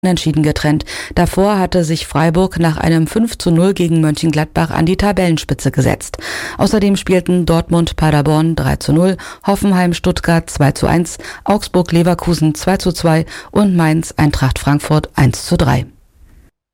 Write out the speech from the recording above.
Unentschieden getrennt. Davor hatte sich Freiburg nach einem 5:0 gegen Mönchengladbach an die Tabellenspitze gesetzt. Außerdem spielten Dortmund-Paderborn 3:0, Hoffenheim-Stuttgart 2:1, Augsburg-Leverkusen 2:2 und Mainz-Eintracht Frankfurt 1:3.